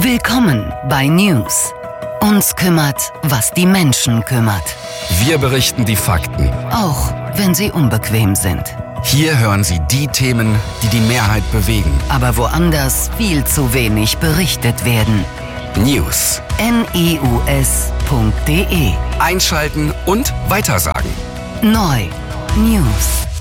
Willkommen bei News. Uns kümmert, was die Menschen kümmert. Wir berichten die Fakten. Auch wenn sie unbequem sind. Hier hören Sie die Themen, die die Mehrheit bewegen. Aber woanders viel zu wenig berichtet werden. News. news.de. Einschalten und weitersagen. Neu. News.